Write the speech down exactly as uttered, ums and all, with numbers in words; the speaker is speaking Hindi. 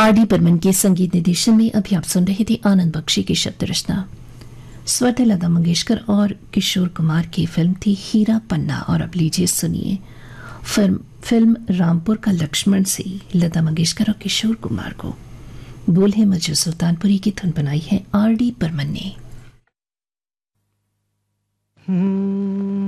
आर डी बर्मन के संगीत निर्देशन में अभी आप सुन रहे थे आनंद बख्शी की शब्द रचना। स्वर थे लता मंगेशकर और किशोर कुमार की फिल्म थी हीरा पन्ना। और अब लीजिए सुनिए फिल्म फिल्म रामपुर का लक्ष्मण से लता मंगेशकर और किशोर कुमार को बोल है मजू सुल्तानपुरी की धुन बनाई है आर डी बर्मन ने।